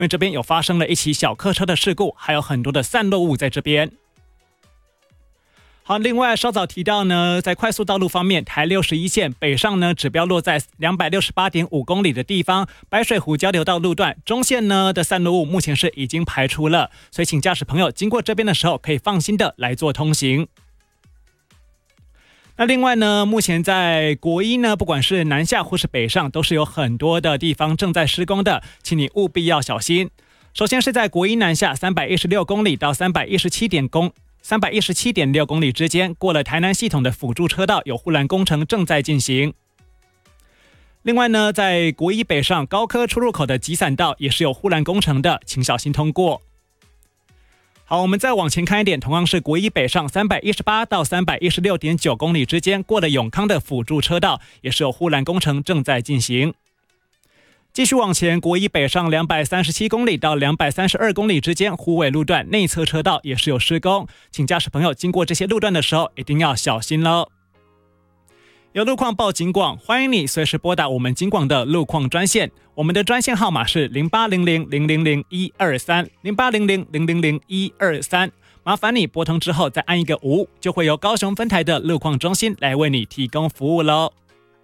为这边有发生了一起小客车的事故，还有很多的散落物在这边。好，另外稍早提到呢，在快速道路方面，台61线北上呢指标落在 268.5 公里的地方，白水湖交流道路段中线呢的散落物目前是已经排除了，所以请驾驶朋友经过这边的时候可以放心的来做通行。那另外呢，目前在国一呢，不管是南下或是北上，都是有很多的地方正在施工的，请你务必要小心。首先是在国一南下316公里到317.6公里之间，过了台南系统的辅助车道，有护栏工程正在进行。另外呢，在国一北上高科出入口的集散道也是有护栏工程的，请小心通过。好，我们再往前看一点，同样是国一北上318到316.9公里之间，过了永康的辅助车道也是有护栏工程正在进行。继续往前，国一北上237公里到232公里之间，虎尾路段内侧车道也是有施工，请驾驶朋友经过这些路段的时候一定要小心咯。有路况报警广，欢迎你随时拨打我们警广的路况专线，我们的专线号码是0800000123 0800000123，麻烦你拨通之后再按一个5，就会由高雄分台的路况中心来为你提供服务咯。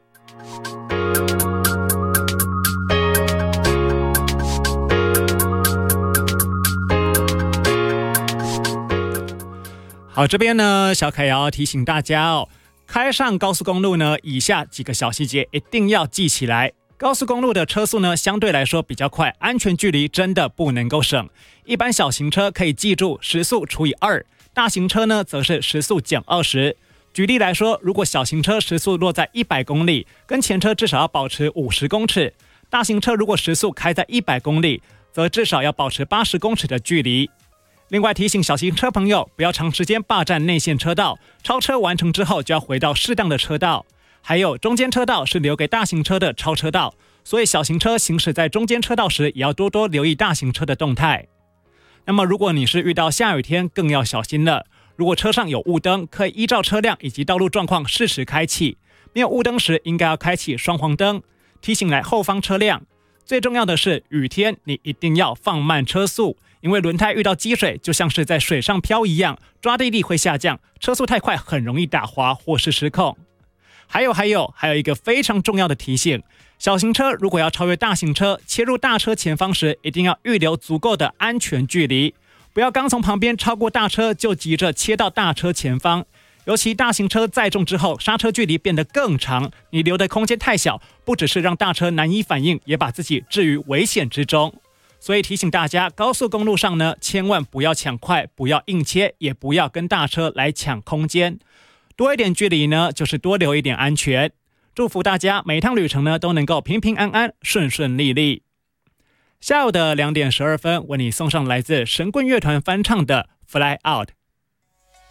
好，这边呢，小凯要提醒大家哦，开上高速公路呢，以下几个小细节一定要记起来。高速公路的车速呢，相对来说比较快，安全距离真的不能够省。一般小型车可以记住时速除以2，大型车呢则是时速减20。举例来说，如果小型车时速落在100公里，跟前车至少要保持50公尺；大型车如果时速开在100公里，则至少要保持80公尺的距离。另外提醒小型车朋友不要长时间霸占内线车道，超车完成之后就要回到适当的车道。还有中间车道是留给大型车的超车道，所以小型车行驶在中间车道时也要多多留意大型车的动态。那么如果你是遇到下雨天更要小心了，如果车上有雾灯，可以依照车辆以及道路状况适时开启，没有雾灯时应该要开启双黄灯，提醒来后方车辆。最重要的是雨天你一定要放慢车速，因为轮胎遇到积水就像是在水上漂一样，抓地力会下降，车速太快很容易打滑或是失控。还有一个非常重要的提醒，小型车如果要超越大型车，切入大车前方时一定要预留足够的安全距离，不要刚从旁边超过大车就急着切到大车前方。尤其大型车载重之后，刹车距离变得更长，你留的空间太小，不只是让大车难以反应，也把自己置于危险之中。所以提醒大家，高速公路上呢，千万不要抢快，不要硬切，也不要跟大车来抢空间。多一点距离呢，就是多留一点安全。祝福大家每一趟旅程呢，都能够平平安安、顺顺利利。下午的2点12分，为你送上来自神棍乐团翻唱的《Fly Out》。